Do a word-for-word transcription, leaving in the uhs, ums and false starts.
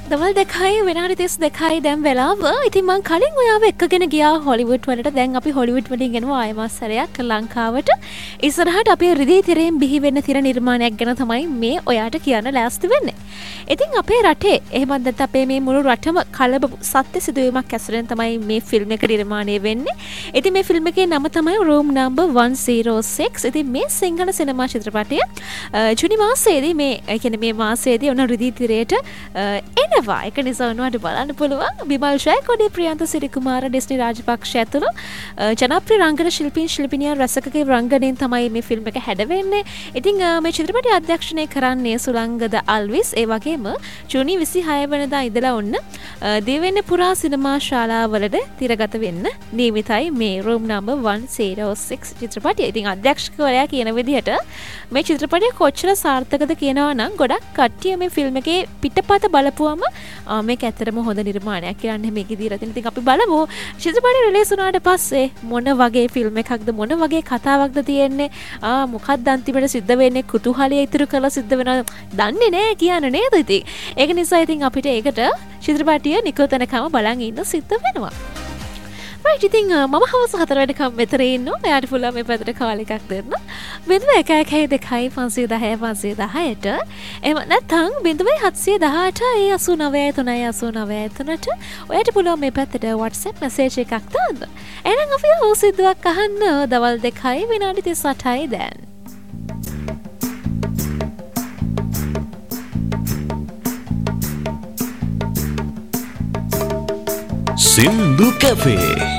දවල් දෙකයි විනාඩි තිස් දෙකයි දැන් වෙලාව. ඉතින් මං කලින් ඔයාව එක්කගෙන ගියා හොලිවුඩ් වලට. දැන් අපි හොලිවුඩ් වලින් ගෙනවා ආයෙමත් සැරයක් ලංකාවට. ඉස්සරහට අපේ රිදී තිරයෙන් බිහි වෙන්න තිර නිර්මාණයක් ගැන තමයි මේ ඔයාට කියන්න ලෑස්ති වෙන්නේ. ඉතින් අපේ රටේ එහෙමත් නැත්නම් අපේ මේ මුළු රටම කලබ සත්‍ය සිදුවීමක් ඇසුරෙන් තමයි මේ ෆිල්ම් එක නිර්මාණය වෙන්නේ. ඉතින් මේ ෆිල්ම් එකේ නම තමයි Room Number one oh six. ඉතින් මේ සිංහල සිනමා චිත්‍රපටය ජුනි මාසයේදී මේ කියන්නේ මේ මාසයේදී ඔන්න රිදී තිරයට එන ඒක නිසා උන්වහන්ට බලන්න පුළුවන්. බිමල් ජයකොඩි, ප්‍රියන්ත සිරිකුමාර, ඩිස්නි රාජපක්ෂ ඇතුළු ජනප්‍රිය රංගන ශිල්පීන් ශිල්පිනියන් රැසකගේ රංගනයෙන් තමයි මේ ෆිල්ම් එක හැදවෙන්නේ. ඉතින් මේ චිත්‍රපටය අධ්‍යක්ෂණය කරන්නේ සුලංගද අල්විස්. ඒ වගේම ජූනි විසිහය වෙනිදා ඉඳලා ඔන්න දිවයින පුරා සිනමා ශාලාවලට තිරගත වෙන්න නියමිතයි මේ Room Number one oh six චිත්‍රපටය. ඉතින් අධ්‍යක්ෂකවරයා කියන විදිහට මේ චිත්‍රපටය කොච්චර සාර්ථකද කියනවා නම් ගොඩක් කට්ටිය මේ ෆිල්ම් එකේ පිටපත බලපුවම මේක ඇත්තටම හොඳ නිර්මාණයක් කියලා නම් මේක දීලා තියෙන. ඉතින් අපි බලමු චිත්‍රපටය රිලීස් වුණාට පස්සේ මොන වගේ ෆිල්ම් එකක්ද මොන වගේ කතාවක්ද තියෙන්නේ. ආ මොකක්ද අන්තිමට සිද්ධ වෙන්නේ, කුතුහලය ඉතුරු කරලා සිද්ධ වෙනවා දන්නේ නැහැ කියන නේද? ඉතින් ඒක නිසා ඉතින් අපිට ඒකට චිත්‍රපටිය නිකුත්නකම බලන් ඉන්න සිද්ධ වෙනවා. right ඉතින් මම හවස හතර වෙනිකම් මෙතන ඉන්නවා. එයාට පුළුවන් මේ පැත්තට කාල් එකක් දෙන්න. බිඳුව එක එකයි දෙකයි පන්සිය දහය පන්සිය දහයට. එහෙම නැත්නම් බිඳුව හත්සිය දහඅටයි අසූ නවයයි තුනයි අසූ නවයයි තුනට ඔයාට පුළුවන් මේ පැත්තට WhatsApp message එකක් දාන්න. එහෙනම් අපි ඕසිද්දුවක් අහන්න. දවල් දෙකයි විනාඩි තිස් අටයි දැන්. Sindhu Cafe